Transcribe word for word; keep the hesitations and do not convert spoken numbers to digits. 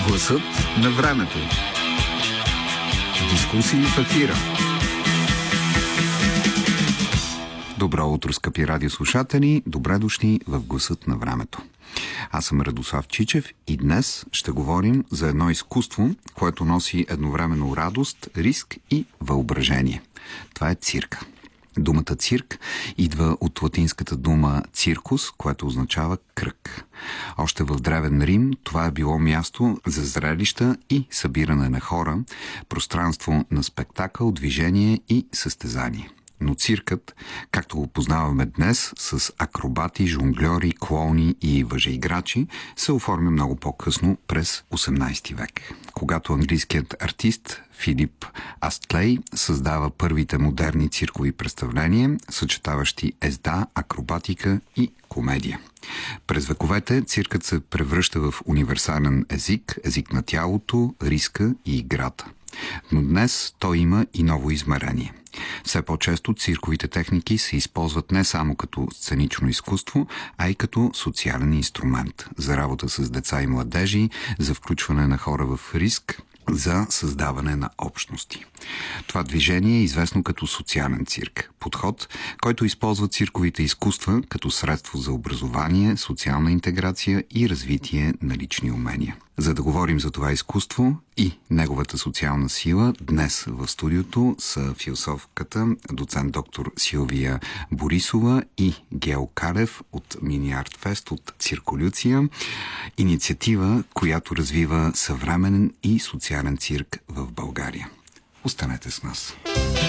Гласът на времето. Дискусии в ефира. Добро утро, скъпи радиослушатели! Добре дошли в Гласът на времето. Аз съм Радослав Чичев и днес ще говорим за едно изкуство, което носи едновременно радост, риск и въображение. Това е цирка. Думата цирк идва от латинската дума циркус, което означава кръг. Още в Древен Рим това е било място за зрелища и събиране на хора, пространство на спектакъл, движение и състезание. Но циркът, както го познаваме днес, с акробати, жонгльори, клоуни и въжеиграчи, се оформя много по-късно през осемнадесети век, когато английският артист Филип Астлей създава първите модерни циркови представления, съчетаващи езда, акробатика и комедия. През вековете циркът се превръща в универсален език, език на тялото, риска и играта. Но днес той има и ново измерение. Все по-често цирковите техники се използват не само като сценично изкуство, а и като социален инструмент за работа с деца и младежи, за включване на хора в риск, за създаване на общности. Това движение е известно като социален цирк. Подход, който използва цирковите изкуства като средство за образование, социална интеграция и развитие на лични умения. За да говорим за това изкуство и неговата социална сила, днес в студиото са философката, доцент доктор Силвия Борисова и Гео Калев от Мини Арт Фест от Цирколюция, инициатива, която развива съвременен и социален цирк в България. Останете с нас.